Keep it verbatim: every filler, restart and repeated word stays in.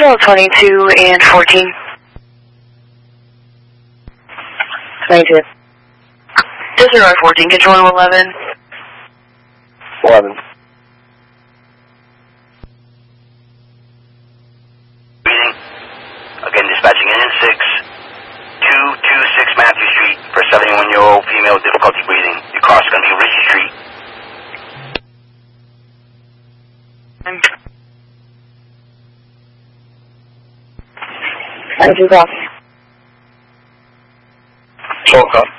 Schedule twenty-two and fourteen. twenty-two. Disregard fourteen, control eleven. eleven. Breathing. Again, dispatching in six. two two six Matthew Street for a seventy-one-year-old female with difficulty breathing. Your car's going to be Ritchie Street. twenty-two call. twelve call.